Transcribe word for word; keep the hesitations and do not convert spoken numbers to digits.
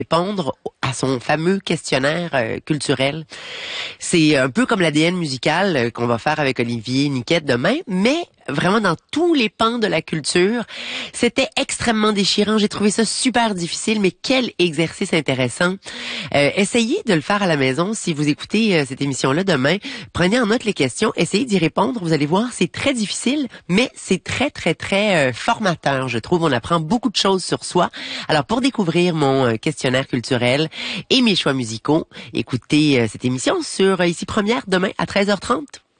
répondre à son fameux questionnaire euh, culturel. C'est un peu comme l'A D N musical euh, qu'on va faire avec Olivier Niquette demain, mais vraiment dans tous les pans de la culture. C'était extrêmement déchirant. J'ai trouvé ça super difficile, mais quel exercice intéressant. Euh, essayez de le faire à la maison si vous écoutez euh, cette émission-là demain. Prenez en note les questions, essayez d'y répondre. Vous allez voir, c'est très difficile, mais c'est très, très, très euh, formateur, je trouve. On apprend beaucoup de choses sur soi. Alors, pour découvrir mon euh, questionnaire culturel et mes choix musicaux, écoutez euh, cette émission sur euh, Ici Première demain à treize heures trente.